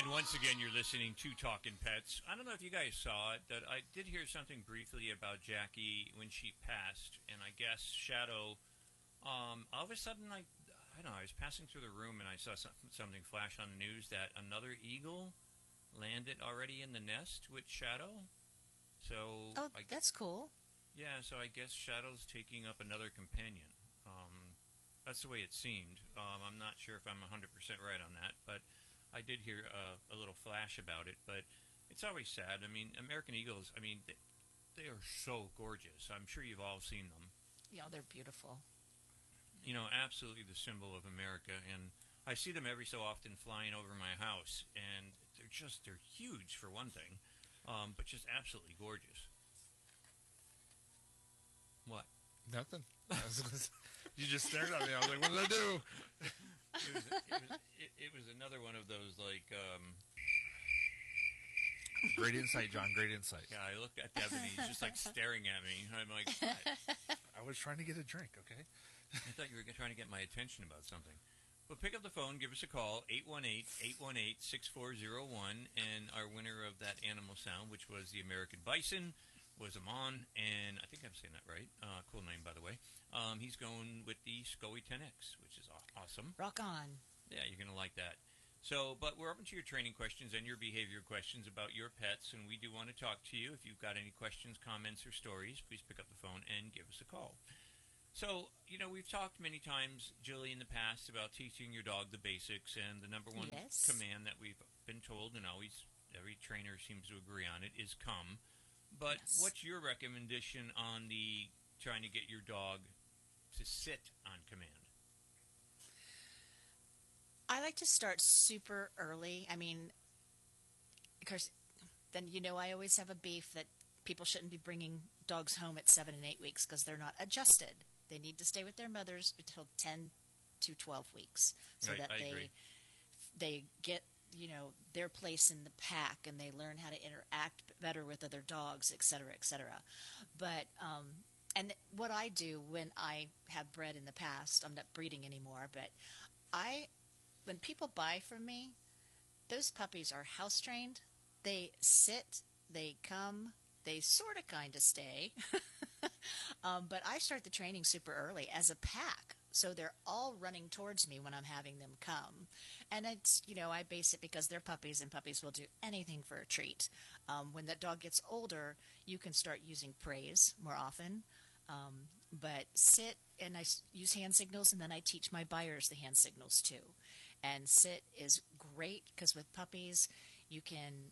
And once again, you're listening to Talking Pets. I don't know if you guys saw it, but I did hear something briefly about Jackie when she passed, and I guess Shadow. All of a sudden, I don't know. I was passing through the room and I saw something flash on the news that another eagle landed already in the nest with Shadow. So, Oh, that's cool. yeah. So I guess Shadow's taking up another companion. That's the way it seemed. I'm not sure if I'm 100% right on that, but I did hear a little flash about it. But it's always sad. I mean, American Eagles, I mean, they are so gorgeous. I'm sure you've all seen them. Yeah, they're beautiful. Absolutely the symbol of America. And I see them every so often flying over my house. And they're huge for one thing, but just absolutely gorgeous. What? Nothing. You just stared at me. I was like, what did I do? It was another one of those, like, Great insight, John. Great insight. yeah, I looked at Devin, and he's just, like, staring at me. I'm like, what? I was trying to get a drink, okay? I thought you were trying to get my attention about something. But pick up the phone, give us a call, 818-818-6401, and our winner of that animal sound, which was the American Bison, was Amon, and I think I'm saying that right. Cool name, by the way. He's going with the SCOE 10X, which is awesome. Rock on. Yeah, you're going to like that. So, but we're open to your training questions and your behavior questions about your pets, and we do want to talk to you. If you've got any questions, comments, or stories, please pick up the phone and give us a call. So, we've talked many times, Julie, in the past about teaching your dog the basics, and the number one command that we've been told, and always every trainer seems to agree on it, is come. But what's your recommendation on the trying to get your dog to sit on command? I like to start super early. I mean, of course, then I always have a beef that people shouldn't be bringing dogs home at 7 and 8 weeks because they're not adjusted. They need to stay with their mothers until 10 to 12 weeks so Right, that I agree. they get their place in the pack and they learn how to interact better with other dogs, et cetera, et cetera. But and what I do when I have bred in the past, I'm not breeding anymore, but when people buy from me, those puppies are house trained. They sit, they come, they sort of kind of stay. But I start the training super early as a pack. So they're all running towards me when I'm having them come. And it's, I base it because they're puppies and puppies will do anything for a treat. When that dog gets older, you can start using praise more often. But sit, and I use hand signals, and then I teach my buyers the hand signals too. And sit is great because with puppies, you can,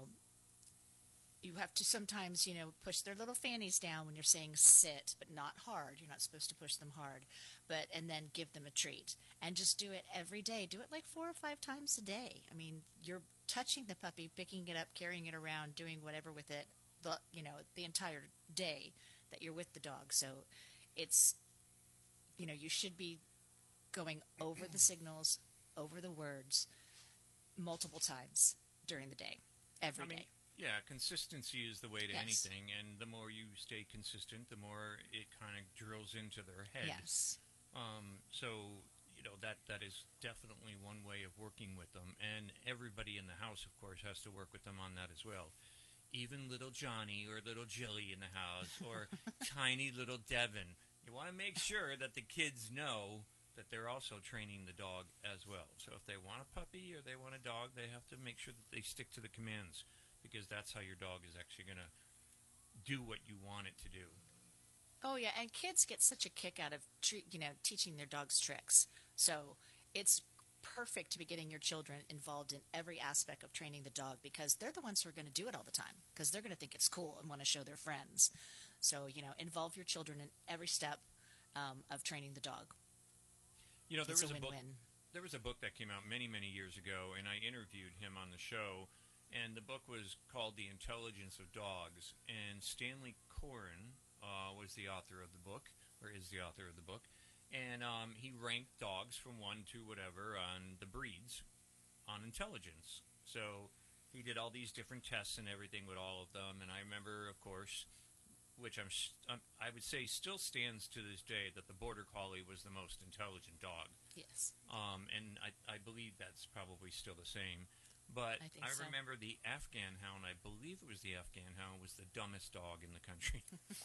you have to sometimes, push their little fannies down when you're saying sit, but not hard. You're not supposed to push them hard. And then give them a treat. And just do it every day. Do it like 4 or 5 times a day. I mean, you're touching the puppy, picking it up, carrying it around, doing whatever with it, the entire day that you're with the dog. So it's, you should be going over the signals, over the words, multiple times during the day, every day. Yeah, consistency is the way to Yes. anything, and the more you stay consistent, the more it kind of drills into their head. Yes. So, that is definitely one way of working with them, and everybody in the house, of course, has to work with them on that as well. Even little Johnny or little Jilly in the house, or tiny little Devin. You want to make sure that the kids know that they're also training the dog as well. So if they want a puppy or they want a dog, they have to make sure that they stick to the commands, because that's how your dog is actually going to do what you want it to do. Oh, yeah, and kids get such a kick out of teaching their dogs tricks. So it's perfect to be getting your children involved in every aspect of training the dog because they're the ones who are going to do it all the time because they're going to think it's cool and want to show their friends. So, involve your children in every step of training the dog. There It's was a a book. win-win. There was a book that came out many, many years ago, and I interviewed him on the show. And the book was called The Intelligence of Dogs. And Stanley Coren was the author of the book, or is the author of the book. And he ranked dogs from 1 to whatever on the breeds on intelligence. So he did all these different tests and everything with all of them. And I remember, of course, which I would say still stands to this day, that the Border Collie was the most intelligent dog. Yes. And I believe that's probably still the same. But I think I so. remember the Afghan Hound, I believe it was the Afghan Hound, was the dumbest dog in the country.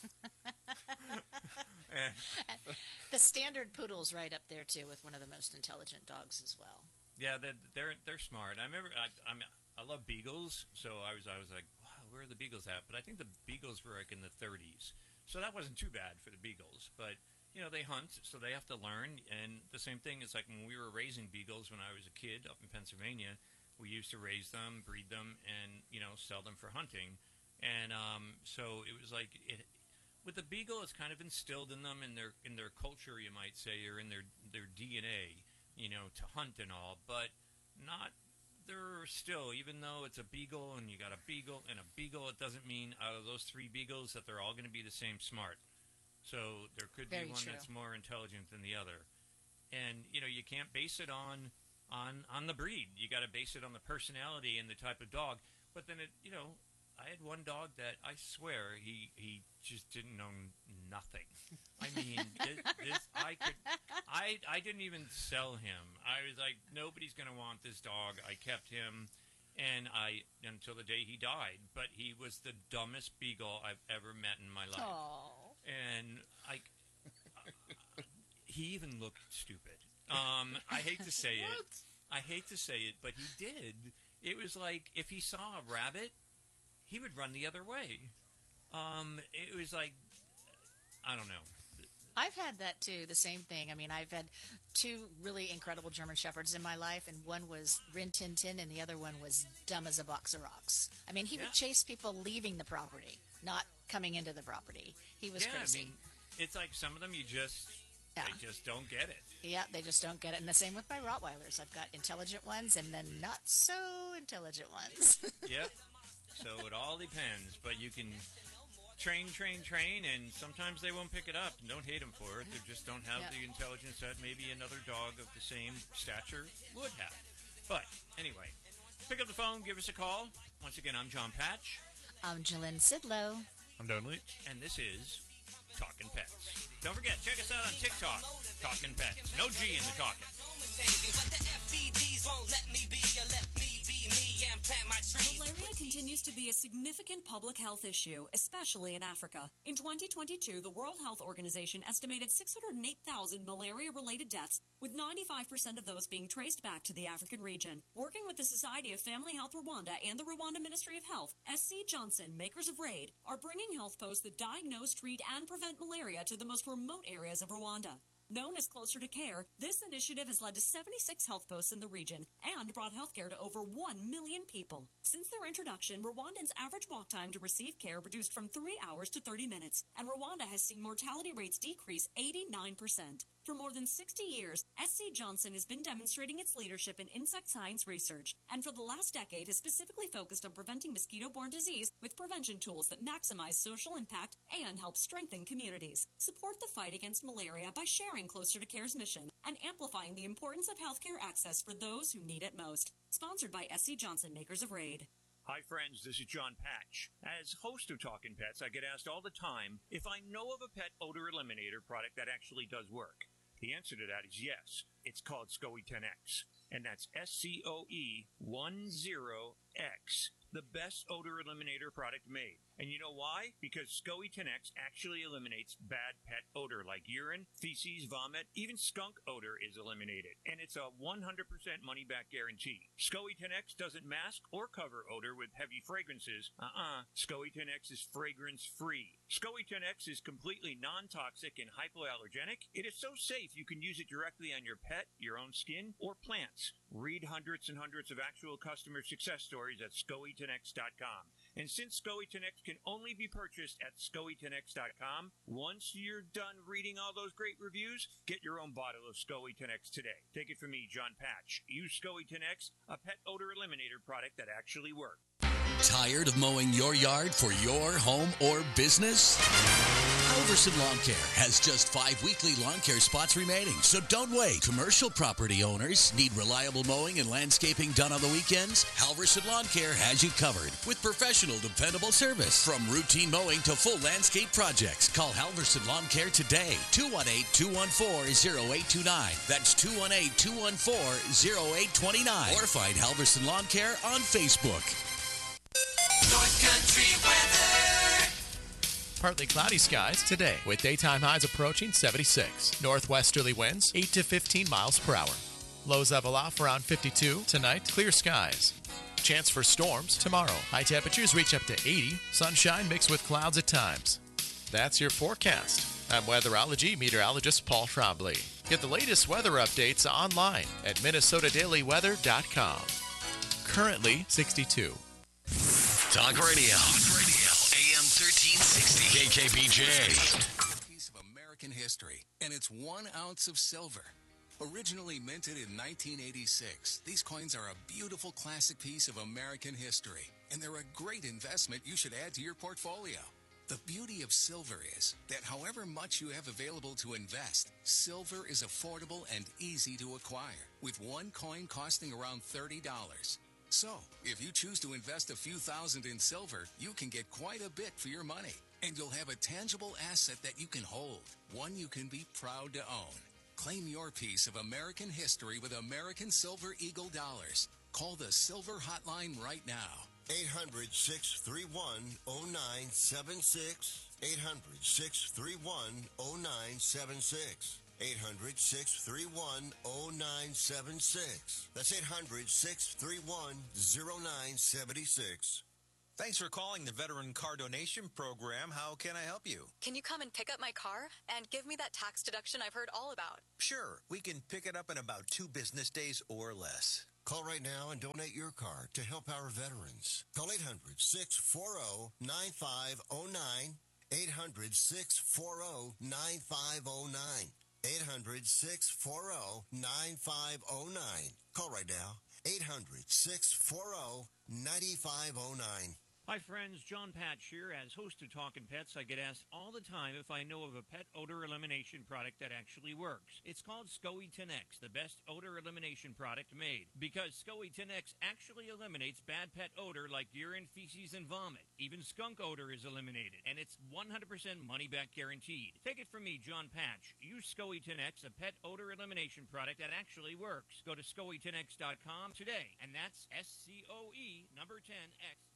And The standard poodle's right up there too with one of the most intelligent dogs as well. yeah, they're smart. I remember I love beagles, so I was like, wow, where are the beagles at? But I think the beagles were like in the 30s, so that wasn't too bad for the beagles. But they hunt, so they have to learn. And the same thing is like when we were raising beagles when I was a kid up in Pennsylvania, we used to raise them, breed them, and sell them for hunting. And so it was like with the beagle, it's kind of instilled in them in their culture, you might say, or in their DNA, to hunt and all, but not. They're still, even though it's a beagle and you got a beagle and a beagle, it doesn't mean out of those three beagles that they're all going to be the same smart. So there could Very be one true. that's more intelligent than the other, and you can't base it on the breed. You got to base it on the personality and the type of dog. But then I had one dog that I swear he just didn't know nothing. I mean, I didn't even sell him. I was like, nobody's gonna want this dog. I kept him, and until the day he died. But he was the dumbest beagle I've ever met in my life, Oh, and he even looked stupid. I hate to say it. I hate to say it, but he did. It was like if he saw a rabbit, he would run the other way. It was like, I don't know. I've had that too. The same thing. I mean, I've had two really incredible German Shepherds in my life, and one was Rin Tin Tin, and the other one was dumb as a box of rocks. I mean, he Yeah. would chase people leaving the property, not coming into the property. He was crazy. I mean, it's like some of them they just don't get it. Yeah, they just don't get it. And the same with my Rottweilers. I've got intelligent ones and then not so intelligent ones. Yep. So it all depends, but you can train, and sometimes they won't pick it up. And don't hate them for it. They just don't have Yep. the intelligence that maybe another dog of the same stature would have. But anyway, pick up the phone, give us a call. Once again, I'm John Patch, I'm Jalynn Sidlow. I'm Don Leach. and this is Talking Pets. Don't forget, check us out on TikTok, Talking Pets. No G in the talking. But the FBDs won't let me be, or let me be me and plant my trees. Malaria continues to be a significant public health issue, especially in Africa. In 2022, the World Health Organization estimated 608,000 malaria-related deaths, with 95% of those being traced back to the African region. Working with the Society of Family Health Rwanda and the Rwanda Ministry of Health, SC Johnson, makers of RAID, are bringing health posts that diagnose, treat, and prevent malaria to the most remote areas of Rwanda. Known as Closer to Care, this initiative has led to 76 health posts in the region and brought healthcare to over 1 million people. Since their introduction, Rwandans' average walk time to receive care reduced from 3 hours to 30 minutes, and Rwanda has seen mortality rates decrease 89%. For more than 60 years, SC Johnson has been demonstrating its leadership in insect science research, and for the last decade has specifically focused on preventing mosquito-borne disease with prevention tools that maximize social impact and help strengthen communities. Support the fight against malaria by sharing Closer to Care's mission and amplifying the importance of healthcare access for those who need it most. Sponsored by SC Johnson, makers of RAID. Hi, friends. This is John Patch. As host of Talking Pets, I get asked all the time if I know of a pet odor eliminator product that actually does work. The answer to that is yes. It's called SCOE 10X, and that's SCOE10X, the best odor eliminator product made. And you know why? Because SCOE 10X actually eliminates bad pet odor like urine, feces, vomit, even skunk odor is eliminated. And it's a 100% money-back guarantee. SCOE 10X doesn't mask or cover odor with heavy fragrances. SCOE 10X is fragrance-free. SCOE 10X is completely non-toxic and hypoallergenic. It is so safe you can use it directly on your pet, your own skin, or plants. Read hundreds and hundreds of actual customer success stories at SCOE10X.com. And since SCOE 10X can only be purchased at SCOE10X.com, once you're done reading all those great reviews, get your own bottle of SCOE 10X today. Take it from me, John Patch. Use SCOE 10X, a pet odor eliminator product that actually works. Tired of mowing your yard for your home or business? Halverson Lawn Care has just 5 weekly lawn care spots remaining, so don't wait. Commercial property owners need reliable mowing and landscaping done on the weekends? Halverson Lawn Care has you covered with professional, dependable service. From routine mowing to full landscape projects, call Halverson Lawn Care today. 218-214-0829. That's 218-214-0829. Or find Halverson Lawn Care on Facebook. North Country weather. Partly cloudy skies today with daytime highs approaching 76. Northwesterly winds 8 to 15 miles per hour. Lows level off around 52. Tonight, clear skies. Chance for storms tomorrow. High temperatures reach up to 80. Sunshine mixed with clouds at times. That's your forecast. I'm weatherology meteorologist Paul Trombley. Get the latest weather updates online at minnesotadailyweather.com. Currently 62. Talk Radio. AM 1360. KKBJ. Piece of American history, and it's 1 ounce of silver. Originally minted in 1986, these coins are a beautiful classic piece of American history, and they're a great investment you should add to your portfolio. The beauty of silver is that however much you have available to invest, silver is affordable and easy to acquire, with one coin costing around $30. So, if you choose to invest a few thousand in silver, you can get quite a bit for your money, and you'll have a tangible asset that you can hold, one you can be proud to own. Claim your piece of American history with American Silver Eagle dollars. Call the Silver Hotline right now. 800-631-0976. 800-631-0976. 800-631-0976. That's 800-631-0976. Thanks for calling the Veteran Car Donation Program. How can I help you? Can you come and pick up my car and give me that tax deduction I've heard all about? Sure. We can pick it up in about 2 business days or less. Call right now and donate your car to help our veterans. Call 800-640-9509. 800-640-9509. 800-640-9509. Call right now. 800-640-9509. Hi, friends. John Patch here. As host of Talkin' Pets, I get asked all the time if I know of a pet odor elimination product that actually works. It's called SCOE 10X, the best odor elimination product made. Because SCOE 10X actually eliminates bad pet odor like urine, feces, and vomit. Even skunk odor is eliminated, and it's 100% money-back guaranteed. Take it from me, John Patch. Use SCOE 10X, a pet odor elimination product that actually works. Go to SCOE10X.com today, and that's SCOE number 10X.